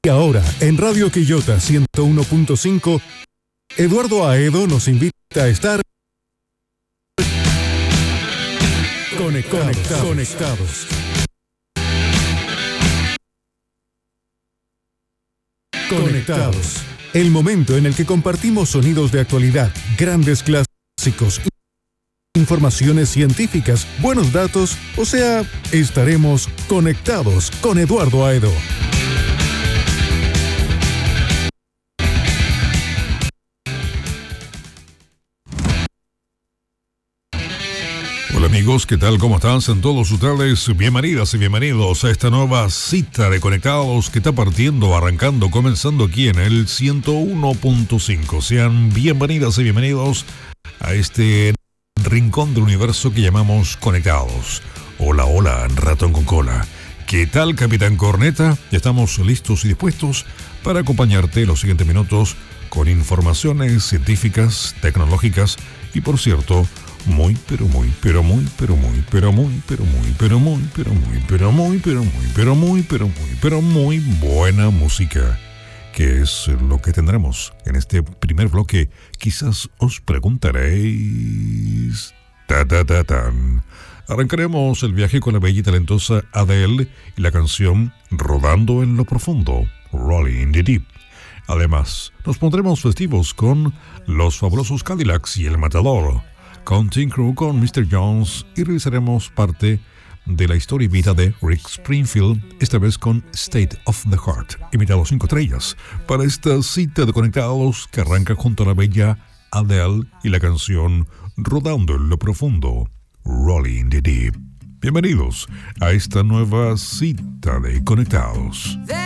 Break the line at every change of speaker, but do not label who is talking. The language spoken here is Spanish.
Y ahora, en Radio Quillota 101.5, Eduardo Aedo nos invita a estar conectados. El momento en el que compartimos sonidos de actualidad, grandes clásicos, informaciones científicas, buenos datos, o sea, estaremos conectados con Eduardo Aedo.
Hola amigos, ¿qué tal? ¿Cómo están? Sean todos ustedes bienvenidas y bienvenidos a esta nueva cita de Conectados que está arrancando, comenzando aquí en el 101.5. Sean bienvenidas y bienvenidos a este rincón del universo que llamamos Conectados. Hola, ratón con cola. ¿Qué tal, Capitán Corneta? Ya estamos listos y dispuestos para acompañarte los siguientes minutos con informaciones científicas, tecnológicas y, por cierto, muy buena música, que es lo que tendremos en este primer bloque. Quizás os preguntaréis. Arrancaremos el viaje con la bella y talentosa Adele y la canción Rodando en lo Profundo, Rolling in the Deep. Además, nos pondremos festivos con los fabulosos Cadillacs y el Matador, con Tim Crew, con Mr. Jones, y revisaremos parte de la historia y vida de Rick Springfield, esta vez con State of the Heart, invitado 5 estrellas para esta cita de Conectados que arranca junto a la bella Adele y la canción Rodando en lo Profundo, Rolling in the Deep. Bienvenidos a esta nueva cita de Conectados.